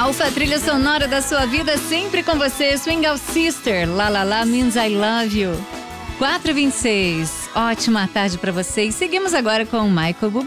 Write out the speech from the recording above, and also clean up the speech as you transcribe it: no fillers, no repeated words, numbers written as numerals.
Alfa, trilha sonora da sua vida, sempre com você. Swing Out Sister, La La La Means I Love You. 4h26, ótima tarde pra vocês. Seguimos agora com o Michael Bublé.